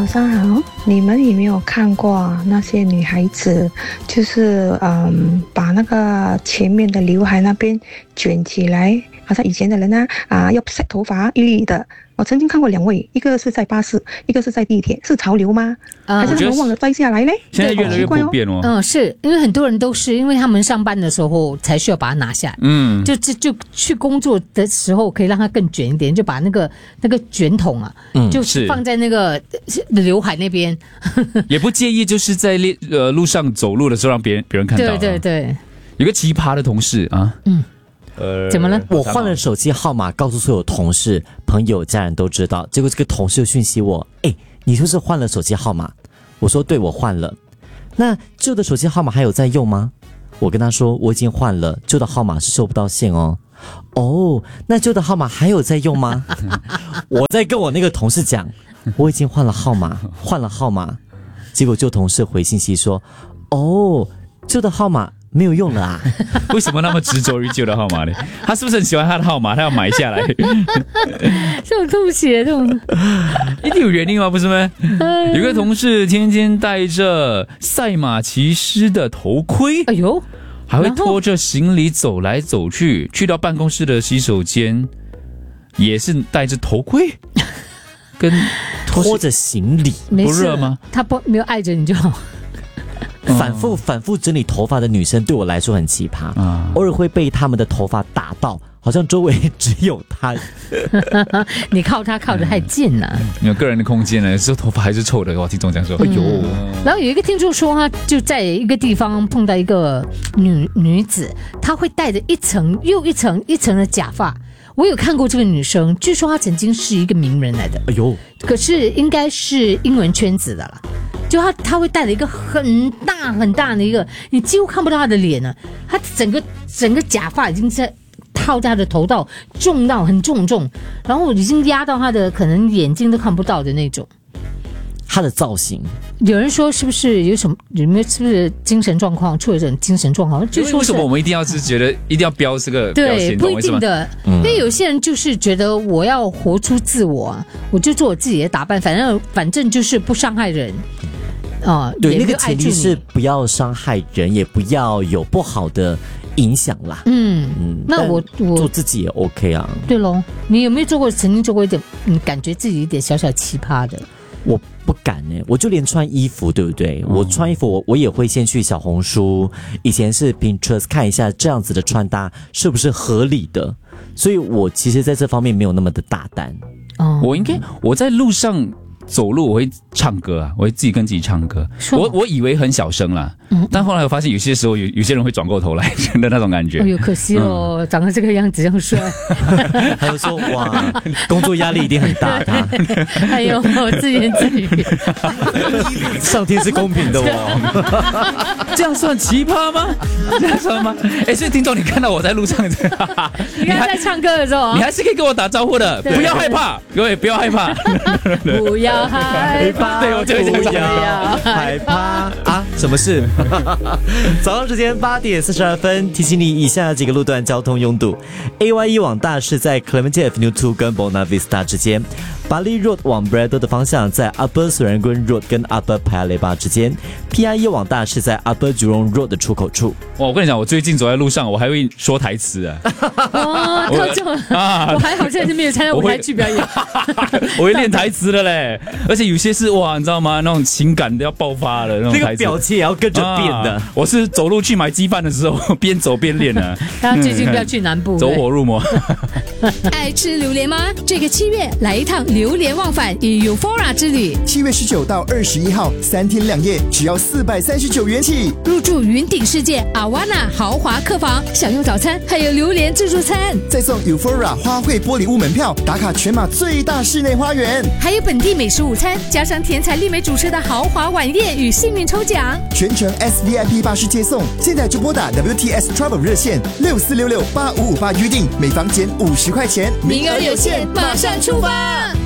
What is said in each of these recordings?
早上好，你们有没有看过那些女孩子，就是把那个前面的刘海那边卷起来，好像以前的人要塞头发一律的。我曾经看过2位，一个是在巴士，一个是在地铁，是潮流吗？还是他们忘了摘下来嘞？ 现在越来越普遍哦。 是因为很多人都是因为他们上班的时候才需要把它拿下来，就去工作的时候可以让它更卷一点，就把那个卷筒就是放在那个刘海那边， 也不介意，就是在路上走路的时候让别人看到。 对， 有个奇葩的同事啊， 怎么了？ 我换了手机号码，告诉所有同事、朋友、家人都知道。结果这个同事就讯息我：“你是不是换了手机号码？”我说：“对，我换了。”那旧的手机号码还有在用吗？我跟他说：“我已经换了，旧的号码是收不到信哦。”哦，那旧的号码还有在用吗？我在跟我那个同事讲，我已经换了号码。结果旧同事回信息说：“哦，旧的号码没有用了啊。” 为什么那么执着于旧的号码呢？他是不是很喜欢他的号码，他要买下来？ 这种吐血，这种一定有原因吗？不是吗？有个同事天天戴着赛马骑师的头盔， 哎呦， 还会拖着行李走来走去，去到办公室的洗手间也是戴着头盔，跟拖着行李， 不热吗？ 他没有碍着你就好。 反复整理头发的女生对我来说很奇葩，偶尔会被他们的头发打到，好像周围只有她。 你靠她靠得太近了， 有个人的空间呢，这头发还是臭的。我听众讲说，哎呦。 然后有一个听众说，他就在一个地方碰到一个女子，她会带着一层又一层的假发。我有看过这个女生，据说她曾经是一个名人来的， 哎呦， 可是应该是英文圈子的啦。就她会戴了一个很大的一个，你几乎看不到她的脸了。她整个假发已经在套在她的头到重到很重，然后已经压到她的可能眼睛都看不到的那种。 她的造型， 有人说是不是有没有是不是精神状况出了这种精神状况？就说为什么我们一定要是觉得一定要标这个标签？ 对，不一定的，因为有些人就是觉得我要活出自我，我就做我自己的打扮，反正就是不伤害人。 对，那个前提是不要伤害人，也不要有不好的影响啦。那我做自己也 OK 啊。 对咯，你有没有曾经做过一点，感觉自己一点小小奇葩的？ 我不敢我就连穿衣服，对不对？我穿衣服我也会先去小红书，以前是 Pinterest 看一下这样子的穿搭是不是合理的，所以我其实在这方面没有那么的大胆。 我在路上走路我会唱歌啊，我会自己跟自己唱歌。我以为很小声啦，但后来我发现有些时候有些人会转过头来的那种感觉。 哎呦，可惜哦，长得这个样子这样帅。 还有说哇，工作压力一定很大他。 哎呦，自言自语。 上天是公平的哦。 这样算奇葩吗？这样算吗？所以听众，你看到我在路上， 你看在唱歌的时候， 你还是可以跟我打招呼的，不要害怕，各位不要害怕。 不要害怕， 对，我就会不要害怕啊！什么事？早上时间8:42分，提醒你以下几个路段交通拥堵。AYE 往大市在 Clementi Avenue 2跟 Buona Vista 之间，巴黎 Road 往 Braddell 的方向在 Upper Serangoon Road 跟 Upper Paya Lebar 之间。PIE 往大市在 Upper Jurong Road 的出口处。 哇，我跟你讲，我最近走在路上，我还会说台词啊！ 特重我还好现在是没有参加舞台剧表演， 我会练台词的嘞，而且有些是哇，你知道吗？那种情感都要爆发的那种台词， 那个表情也要跟着变的。 我是走路去买鸡饭的时候，边走边练的。 大家最近不要去南部， 走火入魔。 爱吃榴莲吗？这个7月来一趟榴莲忘返与 Euphora 之旅。 7月19到21号，3天2夜，只要439元起。 入住云顶世界 Awana 豪华客房，享用早餐，还有榴莲自助餐， 再送 Euphora 花卉玻璃屋门票，打卡全马最大室内花园， 还有本地美食午餐，加上甜彩丽美主持的豪华晚宴与幸运抽奖， 全程 SVIP 巴士接送。现在就拨打 WTS Travel 热线64668558预定，每房减50块钱， 名额有限，马上出发！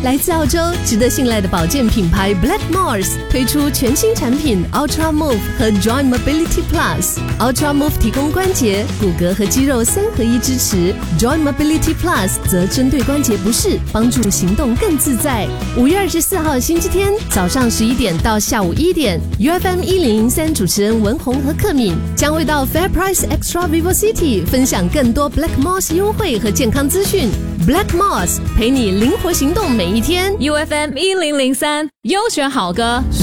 来自澳洲值得信赖的保健品牌 Blackmores 推出全新产品 Ultra Move 和 Joint Mobility Plus。Ultra Move 提供关节、骨骼和肌肉3合1支持， Joint Mobility Plus 则针对关节不适，帮助行动更自在。5月24号星期天早上11点到下午1点 ，UFM 1003主持人文宏和克敏将会到 Fair Price Extra Vivo City 分享更多 Blackmores 优惠和健康资讯。Blackmores 陪你灵活行动每一天。 UFM 1003优选好歌。